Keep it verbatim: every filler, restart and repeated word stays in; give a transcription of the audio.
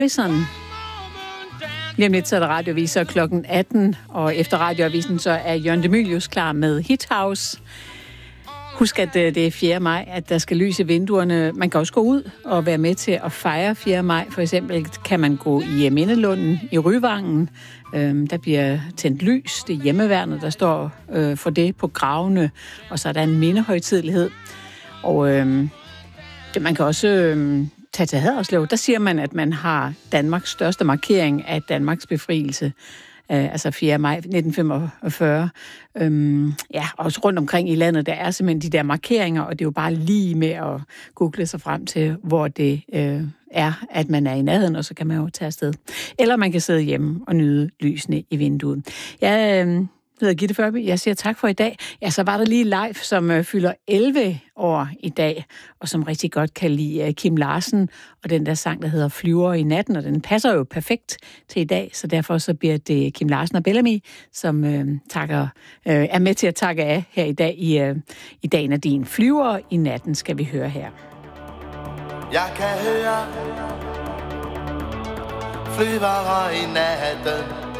Sådan. Lige om lidt så er der radioaviser klokken atten, og efter radioavisen så er Jørgen de Mylius klar med Hit House. Husk, at det er fjerde maj, at der skal lys i vinduerne. Man kan også gå ud og være med til at fejre fjerde maj. For eksempel kan man gå i Mindelunden i Ryvangen. Øhm, der bliver tændt lys. Det er hjemmeværnet, der står øh, for det på gravene. Og så er der en mindehøjtidelighed. Og øh, det, man kan også øh, tage til Haderslev. Der siger man, at man har Danmarks største markering af Danmarks befrielse. Uh, altså fjerde maj nitten femogfyrre. Øhm, ja, også rundt omkring i landet, der er simpelthen de der markeringer, og det er jo bare lige med at google sig frem til, hvor det øh, er, at man er i nærheden, og så kan man jo tage afsted. Eller man kan sidde hjemme og nyde lysene i vinduet. Jeg øh, hedder Gitte Førby. Jeg siger tak for i dag. Ja, så var der lige live, som øh, fylder elleve år i dag, og som rigtig godt kan lide øh, Kim Larsen, og den der sang, der hedder Flyver i natten, og den passer jo perfekt til i dag, så derfor så bliver det Kim Larsen og Bellamy, som øh, takker, øh, er med til at takke af her i dag i, øh, i dagen af din Flyver i natten, skal vi høre her. Jeg kan høre flyvere i natten,